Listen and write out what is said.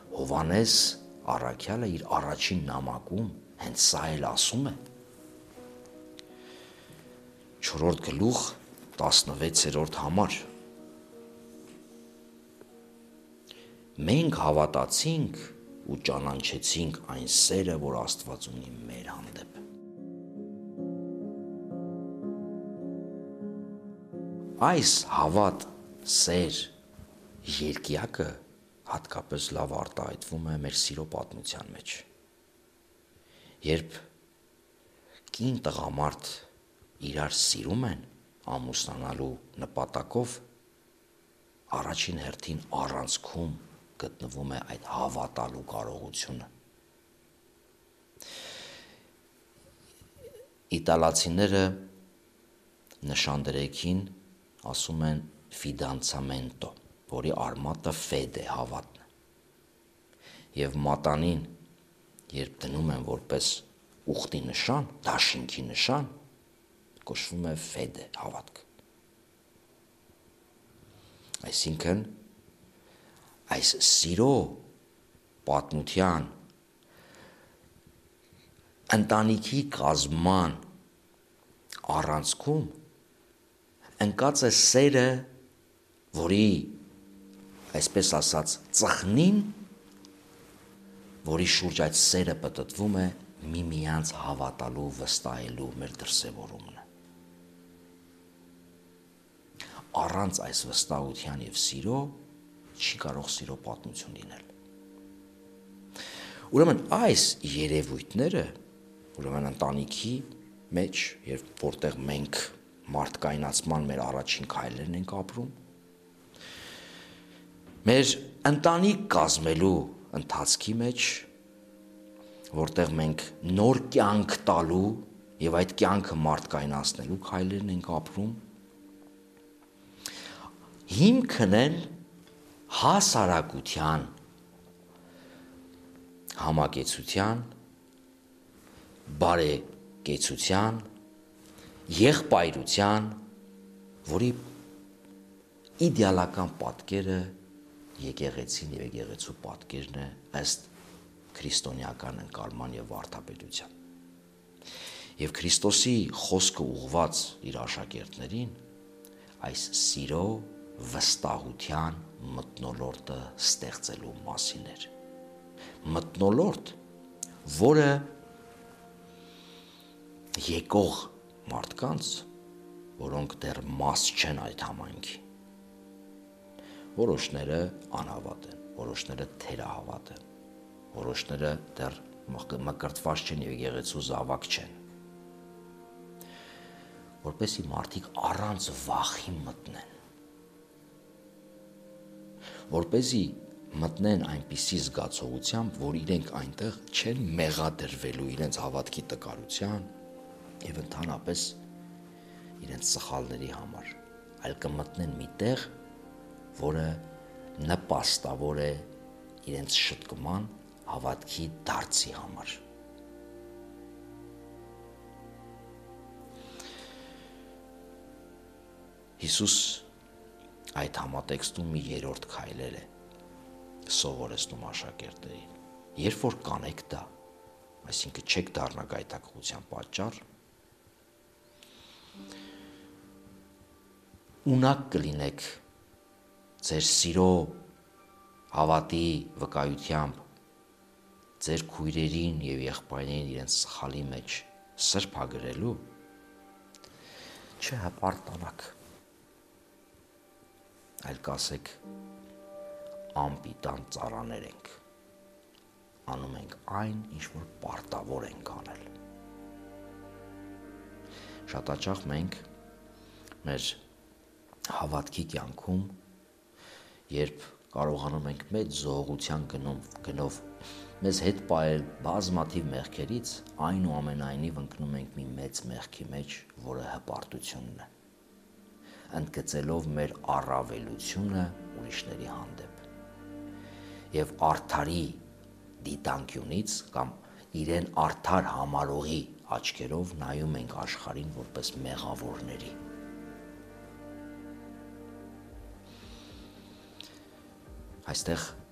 Հովանես առաքյալը իր առաջին նամակում հենց սա էլ ասում է։ 4 գլուխ 16-րդ համար։ Մենք հավատացինք ու ճանաչեցինք այն սերը, որ Աստված ունի մեր հանդեպ։ Այս հավատ, սեր, երկիակը հատկապես լավ արտահայտվում է մեր սիրո պատմության մեջ։ Երբ կին տղամարդ իրար սիրում են ամուսնանալու նպատակով, առաջին հերթին առանցքում գտնվում է այդ հավատալու կարողությունը։ Իտալացիները նշանդրեքին ասում են ֆիդանցամենտո, որի արմատը ֆեդ է, հավատն է։ Եվ մատանին, երբ դնում են որպես ուխտի նշան, դաշինքի նշան, կոչվում է ֆեդե, հավատք։ Այսինքն, այս սիրո պատմության ընտանիքի կազման առանցքում ընկած է սերը, որի, այսպես ասած, ծխնին, որի շուրջ այդ սերը պտտվում է միմյանց հավատալու, վստահելու մեր դրսևորումն է։ Առանց այս վստահության եւ սիրո չի կարող սիրո պատմություն լինել։ Ուրեմն այս երևույթները, ուրեմն ընտանիքի մեջ, որտեղ մենք մարդկայնացման մեր առաջին քայլերն ենք ապրում, մեր ընտանիք կազմելու ընթացքի մեջ, որտեղ մենք նոր կյանք տալու եւ այդ կյանքը մարդկայնացնելու քայլերն ենք ապրում, հիմքն են հասարակության, համակեցության, բարեկեցության, եղբայրության, որի իդեալական պատկերը եկեղեցին եւ եկեղեցու պատկերն է ըստ քրիստոնեական ընկալման եւ վարդապետության։ Եվ Քրիստոսի խոսքը ուղված իր աշակերտներին այս սիրո, վստահության մթնոլորտը ստեղծելու մասին էր։ Մթնոլորտ, որը եկող մարդկանց, որոնք դեռ մաս չեն այդ համայնքի, որոշները անհավատ են, որոշները թերահավատ են, որոշները դեռ մկրտված չեն եւ եկեղեցու զավակ չեն, որպեսի մարդիկ առանց վախի մտնեն, որպեսի մտնեն այնպիսի զգացողությամբ, որ իրենք այնտեղ չեն մեղադրվելու իրենց հավատքի տկարության եւ ընդհանրապես իրենց սխալների համար, այլ կմտնեն մի տեղ, որը նպաստավոր է իրենց շտկման, հավատքի դարձի համար։ Հիսուս այդ համատեքստում մի երրորդ քայլեր է սովորեցնում աշակերտներին։ Երբ որ կանեք դա, այսինքն չեք դառնա գայթակղության պատճառ, ունակ կլինեք ձեր սիրո, հավատի վկայությամբ, ձեր քույրերին եւ եղբայրներին իրենց սխալի մեջ սրբագրելու, չհպարտանաք, այլ կասեք անպիտան ծառաներ ենք, անում ենք այն, ինչ որ պարտավոր ենք անել։ Շատ հաճախ մենք մեր հավատքի կյանքում, երբ կարողանում ենք մեծ զողողության գնով մեզ հետ պահել բազմաթիվ մեղքերից, այնուամենայնիվ ընկնում ենք մի մեծ մեղքի մեջ, որը հպարտությունն է, ընդգծելով մեր առավելությունը ուրիշների հանդեպ եւ արդարի դիտանկյունից կամ իրեն արդար համարողի աչքերով նայում ենք աշխարհին որպես մեղավորների։ Այստեղ